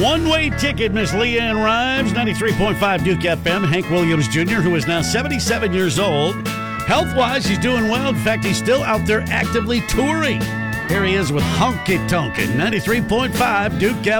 One-way ticket, Miss Leanne Rives, 93.5 Duke FM. Hank Williams Jr., who is now 77 years old. Health-wise, he's doing well. In fact, he's still out there actively touring. Here he is with Honky Tonkin', 93.5 Duke FM.